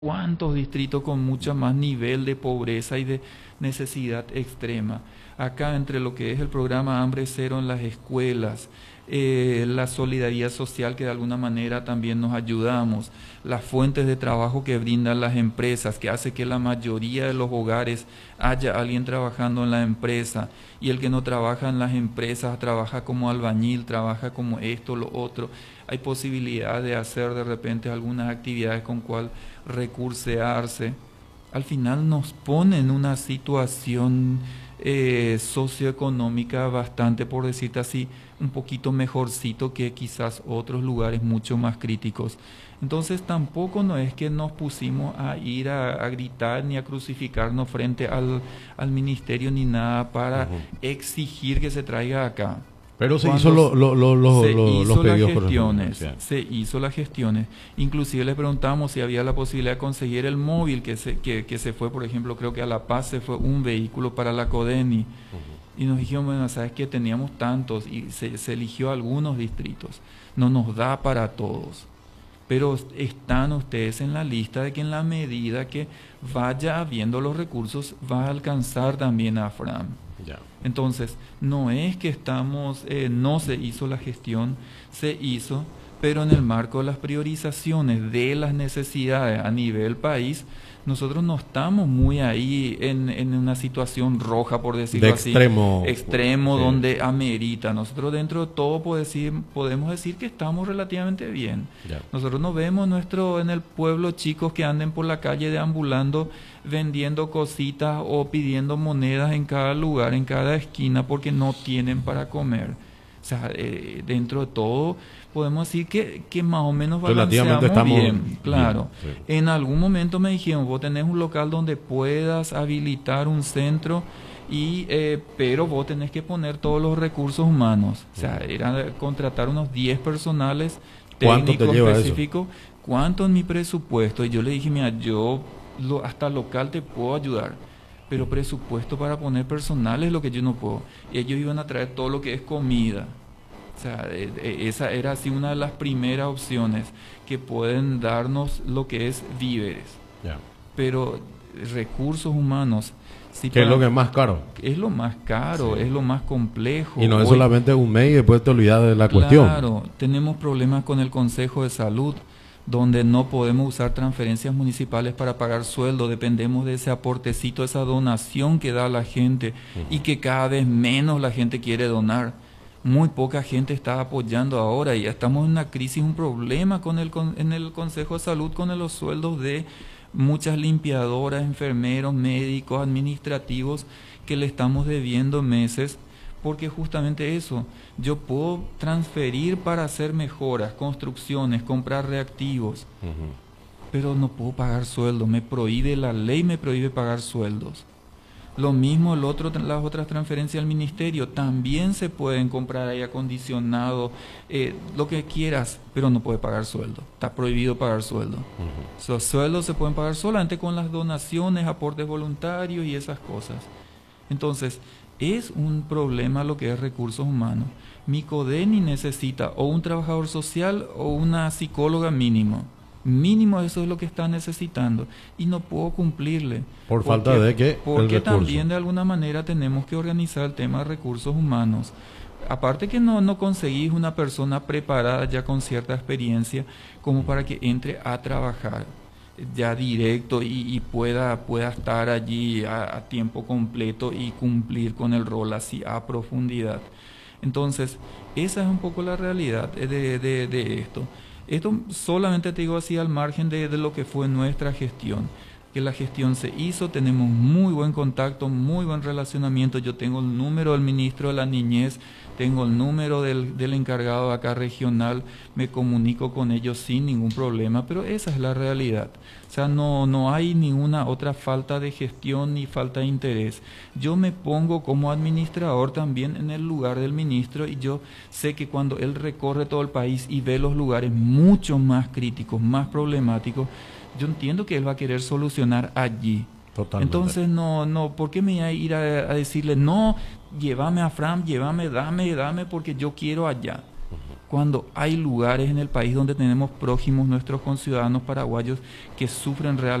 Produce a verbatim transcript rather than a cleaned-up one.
cuántos distritos con mucho más nivel de pobreza y de necesidad extrema. Acá entre lo que es el programa Hambre Cero en las escuelas, eh, la solidaridad social que de alguna manera también nos ayudamos, las fuentes de trabajo que brindan las empresas, que hace que la mayoría de los hogares haya alguien trabajando en la empresa, y el que no trabaja en las empresas trabaja como albañil, trabaja como esto, lo otro. Hay posibilidad de hacer de repente algunas actividades con cual recursearse. Al final nos pone en una situación eh, socioeconómica bastante, por decirte así, un poquito mejorcito que quizás otros lugares mucho más críticos. Entonces tampoco no es que nos pusimos a ir a, a gritar ni a crucificarnos frente al, al ministerio ni nada para uh-huh. exigir que se traiga acá. Pero se hizo lo, lo, lo, lo, se lo, hizo los pedidos las gestiones, por ejemplo. se hizo las gestiones. Inclusive le preguntamos si había la posibilidad de conseguir el móvil que se, que, que se fue, por ejemplo, creo que a La Paz se fue un vehículo para la CODENI. Uh-huh. Y nos dijeron, bueno, sabes que teníamos tantos y se, se eligió algunos distritos. No nos da para todos. Pero están ustedes en la lista de que en la medida que vaya habiendo los recursos va a alcanzar también a Afram. Ya. Entonces, no es que estamos, eh, no se hizo la gestión, se hizo, pero en el marco de las priorizaciones de las necesidades a nivel país, nosotros no estamos muy ahí en, en una situación roja, por decirlo de así, extremo, extremo sí. donde amerita. Nosotros dentro de todo podemos decir, podemos decir que estamos relativamente bien. Ya. Nosotros no vemos nuestro en el pueblo chicos que anden por la calle deambulando vendiendo cositas o pidiendo monedas en cada lugar, en cada esquina, porque no tienen para comer. O sea, eh, dentro de todo podemos decir que, que más o menos balanceamos estamos bien, claro. Bien, sí. En algún momento me dijeron, vos tenés un local donde puedas habilitar un centro, y eh, pero vos tenés que poner todos los recursos humanos. O sea, era contratar unos diez personales técnicos específicos. ¿Cuánto en mi presupuesto? Y yo le dije, mira, yo lo, hasta local te puedo ayudar, pero presupuesto para poner personal es lo que yo no puedo. Y ellos iban a traer todo lo que es comida. O sea, esa era así una de las primeras opciones que pueden darnos lo que es víveres. Yeah. Pero recursos humanos... Sí, ¿qué es lo que es más caro? Es lo más caro, sí. Es lo más complejo. Y no es Hoy, solamente un mes y después te olvidas de la claro, cuestión. Claro, tenemos problemas con el Consejo de Salud, donde no podemos usar transferencias municipales para pagar sueldo, dependemos de ese aportecito, esa donación que da la gente, uh-huh. y que cada vez menos la gente quiere donar. Muy poca gente está apoyando ahora y ya estamos en una crisis, un problema con el, con, en el Consejo de Salud con los sueldos de muchas limpiadoras, enfermeros, médicos, administrativos, que le estamos debiendo meses. Porque justamente eso, yo puedo transferir para hacer mejoras, construcciones, comprar reactivos, uh-huh. pero no puedo pagar sueldos, me prohíbe la ley, me prohíbe pagar sueldos. Lo mismo el otro, las otras transferencias al ministerio, también se pueden comprar aire acondicionado, eh, lo que quieras, pero no puede pagar sueldo, está prohibido pagar sueldo. Uh-huh. Los sueldos se pueden pagar solamente con las donaciones, aportes voluntarios y esas cosas. Entonces, es un problema lo que es recursos humanos. Mi CODENI necesita o un trabajador social o una psicóloga mínimo. Mínimo eso es lo que está necesitando. Y no puedo cumplirle. ¿Por falta de qué? Porque también de alguna manera tenemos que organizar el tema de recursos humanos. Aparte que no, no conseguís una persona preparada ya con cierta experiencia como para que entre a trabajar ya directo y, y pueda, pueda estar allí a, a tiempo completo y cumplir con el rol así a profundidad. Entonces, esa es un poco la realidad de, de, de esto. Esto solamente te digo así al margen de, de lo que fue nuestra gestión. Que la gestión se hizo, tenemos muy buen contacto, muy buen relacionamiento. Yo tengo el número del ministro de la Niñez, tengo el número del, del encargado acá regional, me comunico con ellos sin ningún problema, pero esa es la realidad. O sea, no, no hay ninguna otra falta de gestión ni falta de interés. Yo me pongo como administrador también en el lugar del ministro y yo sé que cuando él recorre todo el país y ve los lugares mucho más críticos, más problemáticos, yo entiendo que él va a querer solucionar allí. Totalmente. Entonces, no, no, ¿por qué me voy a ir a, a decirle, no, llévame a Fram, llévame, dame, dame, porque yo quiero allá? Uh-huh. cuando hay lugares en el país donde tenemos prójimos, nuestros conciudadanos paraguayos, que sufren realmente